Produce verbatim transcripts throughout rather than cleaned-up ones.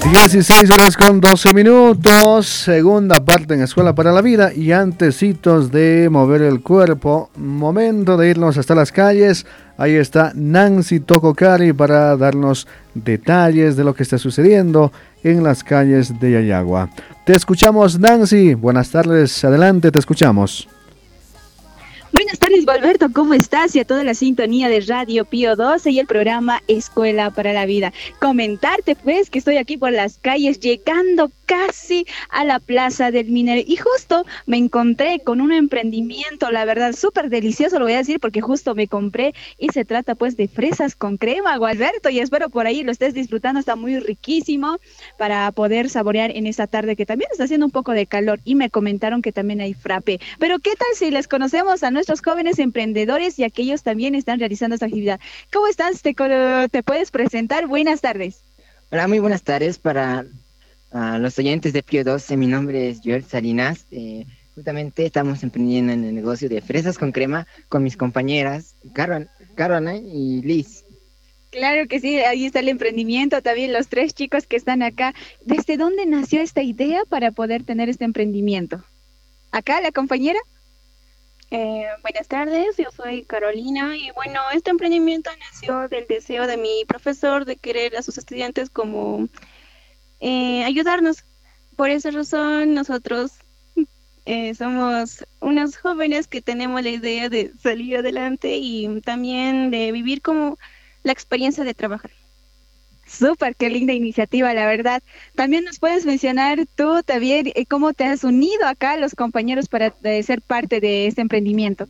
dieciséis horas con doce minutos, segunda parte en Escuela para la Vida y antecitos de mover el cuerpo, momento de irnos hasta las calles. Ahí está Nancy Tococari para darnos detalles de lo que está sucediendo en las calles de Yayagua. Te escuchamos, Nancy. Buenas tardes, adelante, te escuchamos. Buenas tardes, Gualberto, ¿cómo estás? Y a toda la sintonía de Radio Pío doce y el programa Escuela para la Vida. Comentarte, pues, que estoy aquí por las calles, llegando casi a la Plaza del Minero. Y justo me encontré con un emprendimiento, la verdad, súper delicioso, lo voy a decir, porque justo me compré y se trata, pues, de fresas con crema, Gualberto, y espero por ahí lo estés disfrutando, está muy riquísimo para poder saborear en esta tarde, que también está haciendo un poco de calor, y me comentaron que también hay frappé. Pero, ¿qué tal si les conocemos a nuestros jóvenes emprendedores y aquellos también están realizando esta actividad? ¿Cómo estás? ¿Te, te puedes presentar? Buenas tardes. Hola, muy buenas tardes para uh, los oyentes de Pío doce. Mi nombre es Joel Salinas. Eh, justamente estamos emprendiendo en el negocio de fresas con crema con mis compañeras Carol, Caroline y Liz. Claro que sí, ahí está el emprendimiento, también los tres chicos que están acá. ¿Desde dónde nació esta idea para poder tener este emprendimiento? ¿Acá la compañera? Eh, buenas tardes, yo soy Carolina y bueno, este emprendimiento nació del deseo de mi profesor de querer a sus estudiantes como eh, ayudarnos. Por esa razón nosotros eh, somos unos jóvenes que tenemos la idea de salir adelante y también de vivir como la experiencia de trabajar. Súper, qué linda iniciativa, la verdad. También nos puedes mencionar tú también eh, cómo te has unido acá a los compañeros para eh, ser parte de este emprendimiento.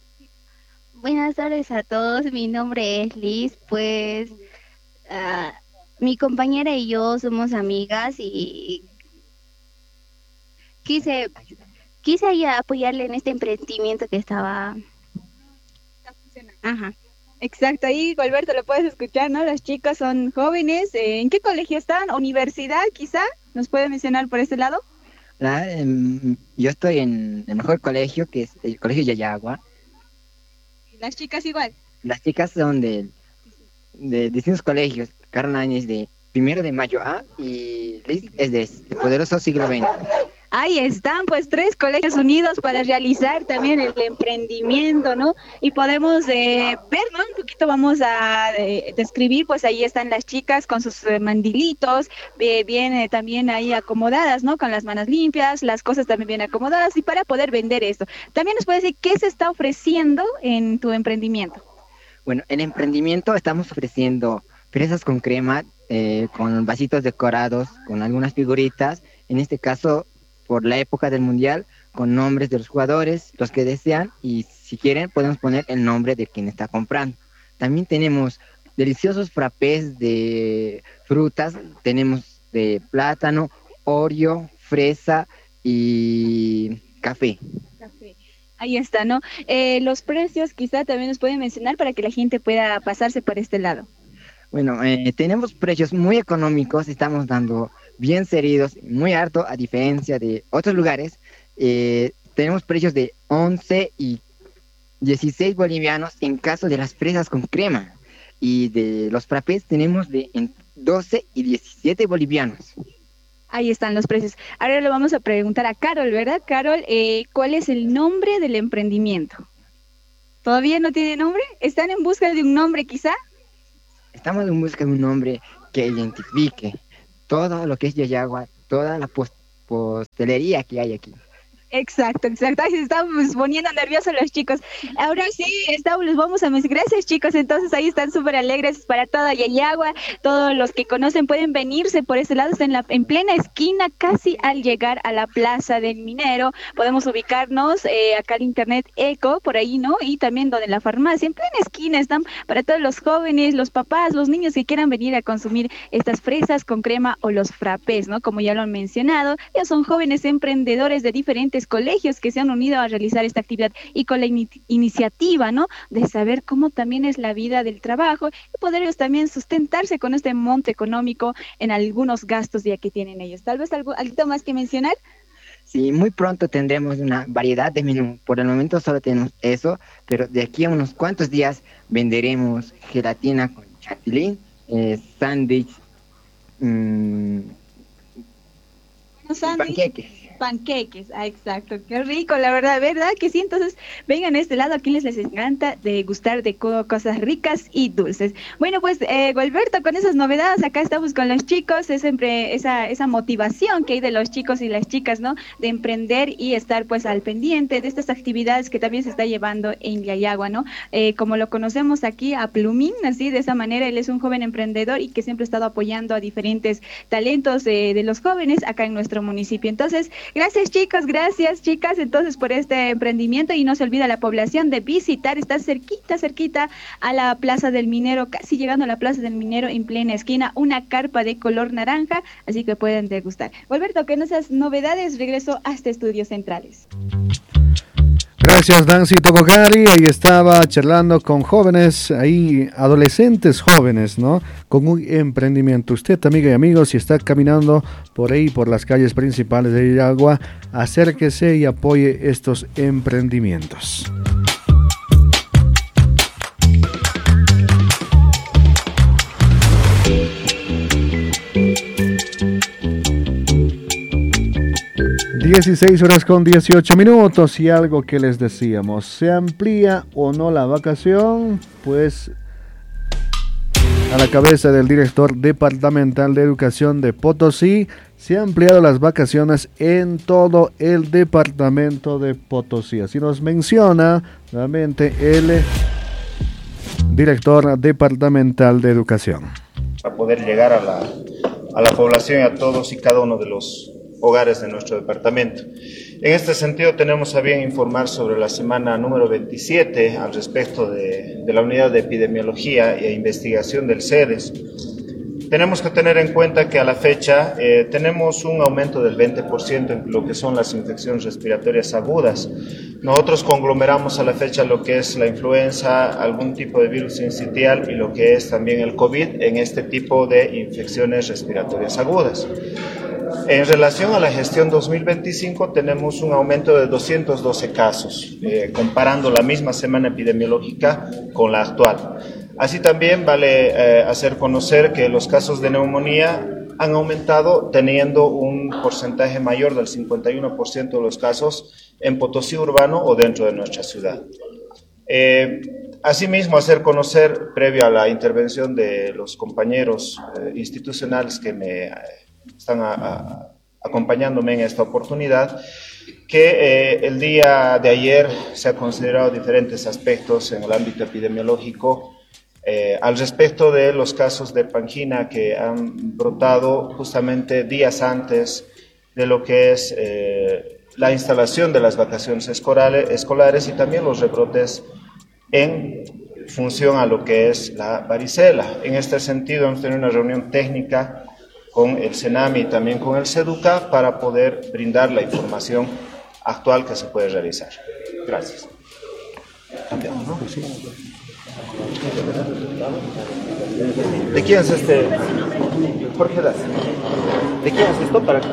Buenas tardes a todos, mi nombre es Liz, pues uh, mi compañera y yo somos amigas y quise, quise apoyarle en este emprendimiento que estaba... Ajá. Exacto, ahí Gualberto lo puedes escuchar, ¿no? Las chicas son jóvenes, eh, ¿en qué colegio están? ¿Universidad quizá? ¿Nos puede mencionar por este lado? La, eh, yo estoy en el mejor colegio, que es el Colegio Yayagua. ¿Las chicas igual? Las chicas son de, de distintos colegios. Caroline es de Primero de Mayo A y Liz es de Poderoso Siglo veinte. Ahí están, pues, tres colegios unidos para realizar también el emprendimiento, ¿no? Y podemos eh, ver, ¿no? Un poquito vamos a eh, describir, pues ahí están las chicas con sus eh, mandilitos, eh, bien eh, también ahí acomodadas, ¿no? Con las manos limpias, las cosas también bien acomodadas y para poder vender esto. También nos puede decir qué se está ofreciendo en tu emprendimiento. Bueno, en emprendimiento estamos ofreciendo fresas con crema, eh, con vasitos decorados, con algunas figuritas, en este caso por la época del mundial, con nombres de los jugadores, los que desean, y si quieren podemos poner el nombre de quien está comprando. También tenemos deliciosos frappés de frutas, tenemos de plátano, Oreo, fresa y café. Café. Ahí está, ¿no? Eh, los precios quizá también nos pueden mencionar para que la gente pueda pasarse por este lado. Bueno, eh, tenemos precios muy económicos, estamos dando bien seridos, muy harto, a diferencia de otros lugares. Eh, tenemos precios de once y dieciséis bolivianos en caso de las fresas con crema. Y de los frappés tenemos de doce y diecisiete bolivianos. Ahí están los precios. Ahora le vamos a preguntar a Carol, ¿verdad? Carol, eh, ¿cuál es el nombre del emprendimiento? ¿Todavía no tiene nombre? ¿Están en busca de un nombre quizá? Estamos en busca de un nombre que identifique todo lo que es Yayagua, toda la post postelería que hay aquí. Exacto, exacto. Ahí se están pues, poniendo nerviosos los chicos. Ahora sí, estamos, les vamos a mencionar. Gracias, chicos. Entonces ahí están súper alegres para toda Yayagua. Todos los que conocen pueden venirse por este lado. Está en, la, en plena esquina, casi al llegar a la Plaza del Minero. Podemos ubicarnos eh, acá al Internet Eco, por ahí, ¿no? Y también donde la farmacia, en plena esquina, están para todos los jóvenes, los papás, los niños que quieran venir a consumir estas fresas con crema o los frappés, ¿no? Como ya lo han mencionado, ya son jóvenes emprendedores de diferentes colegios que se han unido a realizar esta actividad y con la in iniciativa, ¿no? De saber cómo también es la vida del trabajo y poder ellos también sustentarse con este monto económico en algunos gastos ya que tienen ellos. Tal vez algo, algo más que mencionar. Sí, muy pronto tendremos una variedad de menú. Por el momento solo tenemos eso, pero de aquí a unos cuantos días venderemos gelatina con chantilly, eh, sándwich, mmm, sándwich. Panqueques. Panqueques, ah, exacto, qué rico, la verdad, ¿verdad? Que sí, entonces vengan a este lado, aquí les, les encanta degustar de co- cosas ricas y dulces. Bueno, pues, eh, Gualberto, con esas novedades, acá estamos con los chicos, es siempre esa, esa motivación que hay de los chicos y las chicas, ¿no? De emprender y estar, pues, al pendiente de estas actividades que también se está llevando en Yayagua, ¿no? Eh, como lo conocemos aquí a Plumín, así, de esa manera, él es un joven emprendedor y que siempre ha estado apoyando a diferentes talentos eh, de los jóvenes acá en nuestro municipio. Entonces, gracias chicos, gracias chicas, entonces por este emprendimiento y no se olvida la población de visitar, está cerquita, cerquita a la Plaza del Minero, casi llegando a la Plaza del Minero en plena esquina, una carpa de color naranja, así que pueden degustar. Alberto, que no seas novedades, regreso hasta Estudios Centrales. Gracias, Nancy Tococari. Ahí estaba charlando con jóvenes, ahí adolescentes jóvenes, ¿no? Con un emprendimiento. Usted, amiga y amigos, si está caminando por ahí, por las calles principales de Yayagua, acérquese y apoye estos emprendimientos. dieciséis horas con dieciocho minutos y algo que les decíamos, ¿se amplía o no la vacación? Pues a la cabeza del director departamental de educación de Potosí, se han ampliado las vacaciones en todo el departamento de Potosí. Así nos menciona nuevamente el director departamental de educación. Para poder llegar a la, a la población y a todos y cada uno de los hogares de nuestro departamento. En este sentido, tenemos a bien informar sobre la semana número veintisiete al respecto de, de la unidad de epidemiología e investigación del CEDES. Tenemos que tener en cuenta que a la fecha eh, tenemos un aumento del veinte por ciento en lo que son las infecciones respiratorias agudas. Nosotros conglomeramos a la fecha lo que es la influenza, algún tipo de virus sincitial y lo que es también el COVID en este tipo de infecciones respiratorias agudas. En relación a la gestión dos mil veinticinco tenemos un aumento de doscientos doce casos, eh, comparando la misma semana epidemiológica con la actual. Así también vale eh, hacer conocer que los casos de neumonía han aumentado teniendo un porcentaje mayor del cincuenta y uno por ciento de los casos en Potosí urbano o dentro de nuestra ciudad. Eh, asimismo, hacer conocer, previo a la intervención de los compañeros eh, institucionales que me eh, están a, a, acompañándome en esta oportunidad, que eh, el día de ayer se han considerado diferentes aspectos en el ámbito epidemiológico eh, al respecto de los casos de pangina que han brotado justamente días antes de lo que es eh, la instalación de las vacaciones escolares, escolares y también los rebrotes en función a lo que es la varicela. En este sentido, hemos tenido una reunión técnica con el CENAMI y también con el SEDUCA para poder brindar la información actual que se puede realizar. Gracias. ¿De quién es este? Jorge Das. ¿De quién es esto? Para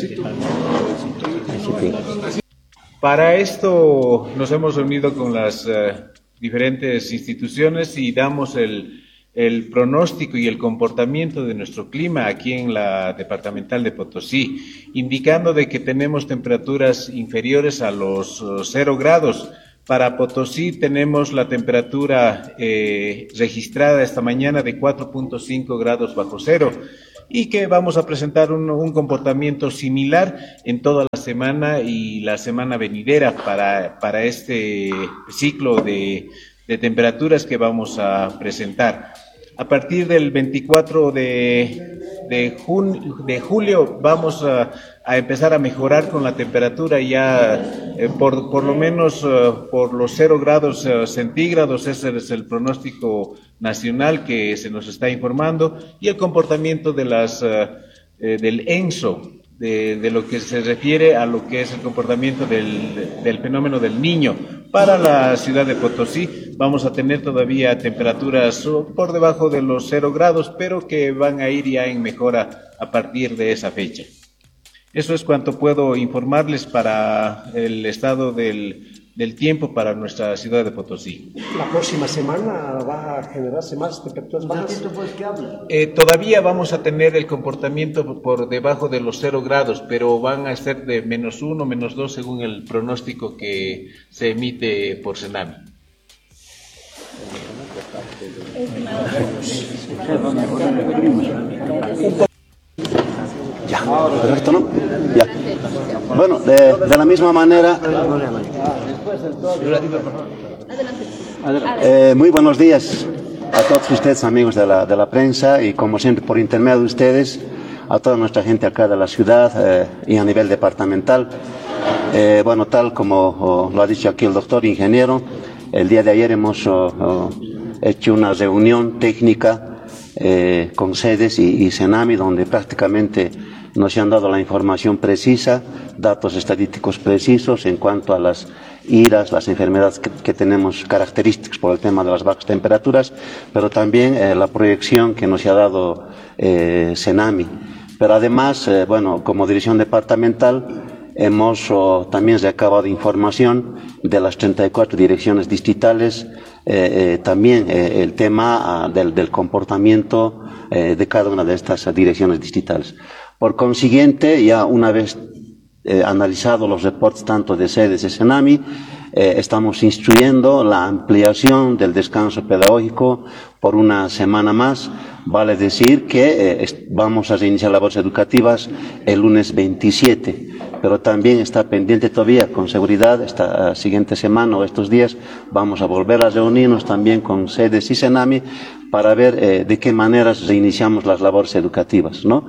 Para esto nos hemos reunido con las uh, diferentes instituciones y damos el el pronóstico y el comportamiento de nuestro clima aquí en la departamental de Potosí, indicando de que tenemos temperaturas inferiores a los uh, cero grados. Para Potosí tenemos la temperatura eh, registrada esta mañana de cuatro punto cinco grados bajo cero y que vamos a presentar un, un comportamiento similar en toda la semana y la semana venidera para, para este ciclo de de temperaturas que vamos a presentar. A partir del veinticuatro de, de, jun, de julio vamos a, a empezar a mejorar con la temperatura ya eh, por, por lo menos uh, por los cero grados uh, centígrados. Ese es el pronóstico nacional que se nos está informando, y el comportamiento de las, uh, eh, del ENSO, De, de lo que se refiere a lo que es el comportamiento del, del fenómeno del Niño. Para la ciudad de Potosí vamos a tener todavía temperaturas por debajo de los cero grados, pero que van a ir ya en mejora a partir de esa fecha. Eso es cuanto puedo informarles para el estado del del tiempo para nuestra ciudad de Potosí. ¿La próxima semana va a generarse más temperaturas bajas? Eh, todavía vamos a tener el comportamiento por debajo de los cero grados, pero van a ser de menos uno, menos dos según el pronóstico que se emite por Senami. Ya, perfecto, ¿no? Ya. Bueno, de, de la misma manera... Eh, muy buenos días a todos ustedes, amigos de la, de la prensa, y como siempre, por intermedio de ustedes, a toda nuestra gente acá de la ciudad eh, y a nivel departamental. Eh, bueno, tal como oh, lo ha dicho aquí el doctor ingeniero, el día de ayer hemos oh, oh, hecho una reunión técnica eh, con sedes y, y Senami, donde prácticamente nos han dado la información precisa, datos estadísticos precisos en cuanto a las iras, las enfermedades que, que tenemos características por el tema de las bajas temperaturas, pero también eh, la proyección que nos ha dado eh, Senami. Pero además, eh, bueno, como dirección departamental, hemos oh, también recabado información de las treinta y cuatro direcciones distritales, eh, eh, también eh, el tema ah, del, del comportamiento eh, de cada una de estas direcciones distritales. Por consiguiente, ya una vez eh, analizado los reportes tanto de sedes de Senami, eh, estamos instruyendo la ampliación del descanso pedagógico por una semana más. Vale decir que eh, vamos a reiniciar labores educativas el lunes veintisiete, pero también está pendiente todavía, con seguridad, esta uh, siguiente semana o estos días vamos a volver a reunirnos también con sedes y Senami para ver eh, de qué maneras reiniciamos las labores educativas, ¿no?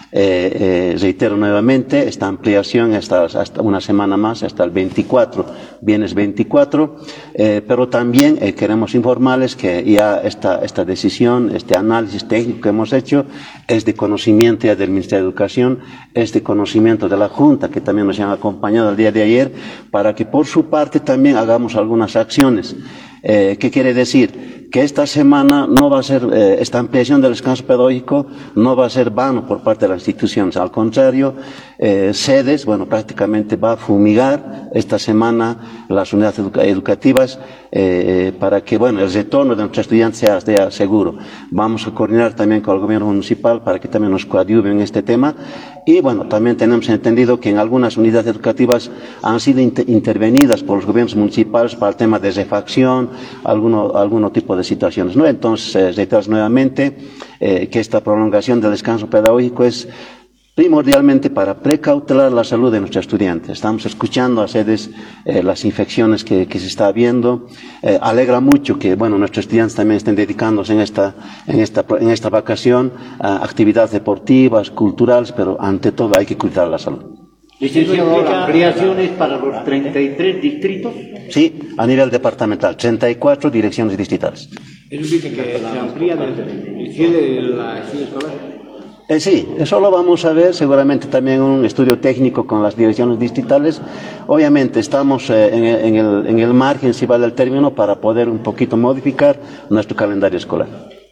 Eh, eh, reitero nuevamente, esta ampliación hasta, hasta una semana más, hasta el veinticuatro, viernes veinticuatro, eh, pero también eh, queremos informarles que ya esta, esta decisión, este análisis técnico que hemos hecho, es de conocimiento ya del Ministerio de Educación, es de conocimiento de la Junta, que también nos han acompañado el día de ayer, para que por su parte también hagamos algunas acciones. Eh, ¿Qué quiere decir? Que esta semana no va a ser, eh, esta ampliación del descanso pedagógico no va a ser vano por parte de las instituciones. Al contrario, eh, sedes, bueno, prácticamente va a fumigar esta semana las unidades educa educativas eh, para que, bueno, el retorno de nuestros estudiantes sea, sea seguro. Vamos a coordinar también con el gobierno municipal para que también nos coadyuve en este tema. Y, bueno, también tenemos entendido que en algunas unidades educativas han sido inter intervenidas por los gobiernos municipales para el tema de refacción, alguno, alguno tipo de situaciones, ¿no? Entonces, eh, reitero nuevamente eh, que esta prolongación del descanso pedagógico es primordialmente para precautelar la salud de nuestros estudiantes. Estamos escuchando a sedes eh, las infecciones que, que se está viendo. Eh, alegra mucho que, bueno, nuestros estudiantes también estén dedicándose en esta, en esta, en esta vacación a actividades deportivas, culturales, pero ante todo hay que cuidar la salud. Licenciado, ¿la ampliación es para los treinta y tres distritos? Sí, a nivel departamental, treinta y cuatro direcciones distritales. ¿Eso dice que se amplía el cierre de la escuela escolar? Eh, sí, eso lo vamos a ver seguramente también en un estudio técnico con las direcciones distritales. Obviamente estamos eh, en, el, en, el, en el margen, si vale el término, para poder un poquito modificar nuestro calendario escolar.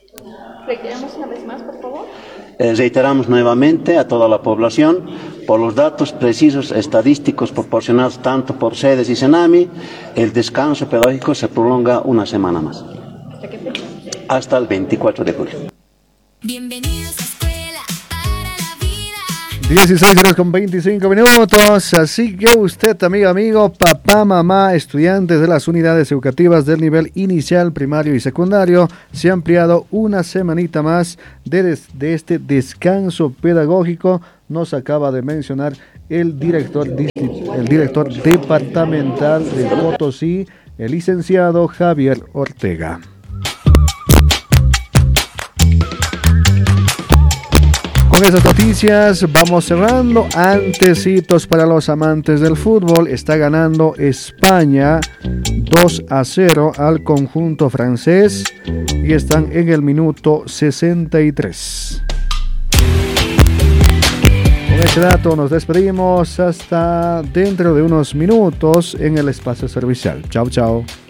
Reiteramos una vez más, por favor. Eh, reiteramos nuevamente a toda la población, por los datos precisos estadísticos proporcionados tanto por sedes y Senami, el descanso pedagógico se prolonga una semana más. ¿Hasta qué fecha? Hasta el veinticuatro de julio. Bienvenidos a Escuela para la Vida. dieciséis horas con veinticinco minutos, así que usted, amigo, amigo, papá, mamá, estudiantes de las unidades educativas del nivel inicial, primario y secundario, se ha ampliado una semanita más de, des, de este descanso pedagógico. Nos acaba de mencionar el director, el director departamental de Potosí, el licenciado Javier Ortega. Con esas noticias vamos cerrando. Antecitos para los amantes del fútbol. Está ganando España dos a cero al conjunto francés y están en el minuto sesenta y tres. Con este dato nos despedimos hasta dentro de unos minutos en el espacio servicial. Chao, chao.